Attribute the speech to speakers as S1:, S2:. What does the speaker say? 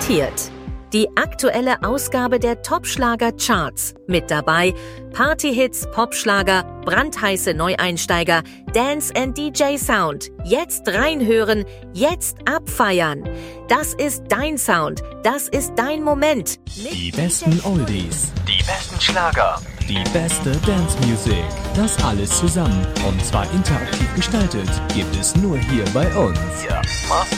S1: präsentiert die aktuelle Ausgabe der Top-Schlager-Charts. Mit dabei Partyhits, Popschlager, brandheiße Neueinsteiger, Dance and DJ Sound. Jetzt reinhören, jetzt abfeiern. Das ist dein Sound, das ist dein Moment.
S2: Die besten Oldies,
S3: die besten Schlager,
S2: die beste Dance Music. Das alles zusammen und zwar interaktiv gestaltet gibt es nur hier bei uns.
S3: Ja,